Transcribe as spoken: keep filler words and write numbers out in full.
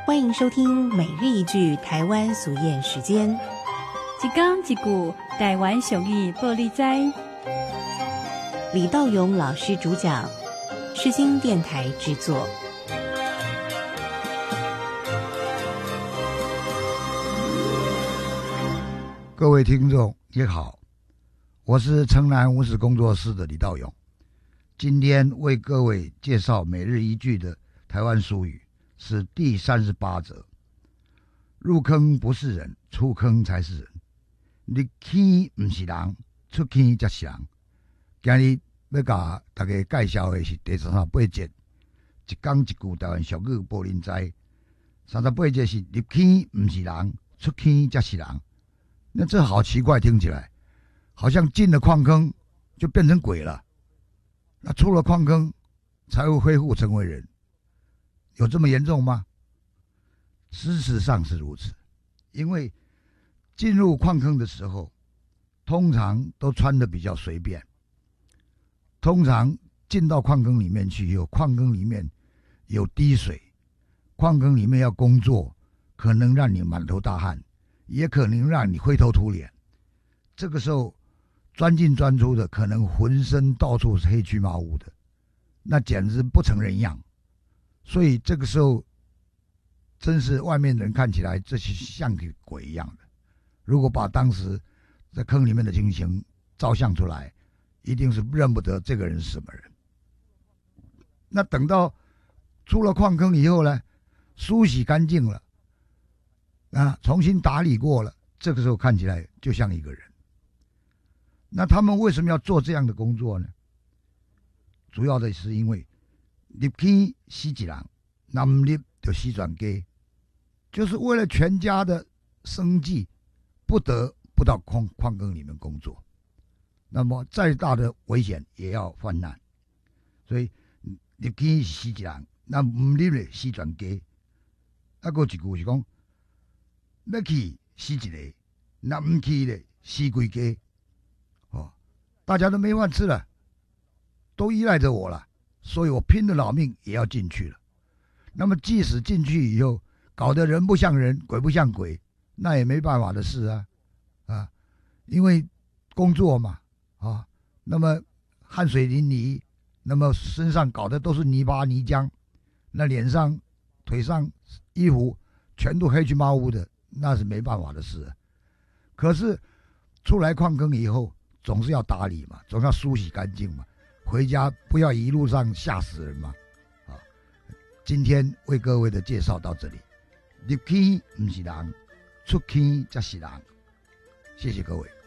欢迎收听每日一句台湾俗谚时间。 一讲一句台湾俗语报你知。 李道勇老师主讲，世新电台制作。 各位听众也好，我是城南文史工作室的李道勇，今天为各位介绍每日一句的台湾俗语，是第三十八则。入坑不是人，出坑才是人。入坑不是人，出坑才是人。今日要甲大家介绍的是第三十八节，一讲一句台湾俗语报恁知。三十八节是入坑不是人，出坑才是人。那这好奇怪，听起来好像进了矿坑就变成鬼了，那出了矿坑才会恢复成为人，有这么严重吗？事实上是如此，因为进入矿坑的时候，通常都穿得比较随便。通常进到矿坑里面去以后，矿坑里面有滴水，矿坑里面要工作，可能让你满头大汗，也可能让你灰头土脸。这个时候钻进钻出的，可能浑身到处是黑黢麻乌的，那简直不成人样。所以这个时候真是外面人看起来这是像个鬼一样的。如果把当时在坑里面的情形照相出来，一定是认不得这个人是什么人。那等到出了矿坑以后呢，梳洗干净了啊，重新打理过了，这个时候看起来就像一个人。那他们为什么要做这样的工作呢？主要的是因为入坑死一人，那不入就死全家，就是为了全家的生计，不得不到矿矿坑里面工作。那么再大的危险也要犯难，所以入坑死一人，那不入的死全家。还有一句是讲，要去死一个，那不去的死规家。哦，大家都没饭吃了，都依赖着我了，所以我拼了老命也要进去了。那么即使进去以后，搞得人不像人，鬼不像鬼，那也没办法的事啊，啊，因为工作嘛，啊，那么汗水淋漓，那么身上搞的都是泥巴泥浆，那脸上、腿上、衣服全都黑黢麻乌的，那是没办法的事啊。可是出来矿坑以后，总是要打理嘛，总要梳洗干净嘛，回家不要一路上吓死人嘛。啊，今天为各位的介绍到这里。入坑不是人，出坑才是人。谢谢各位。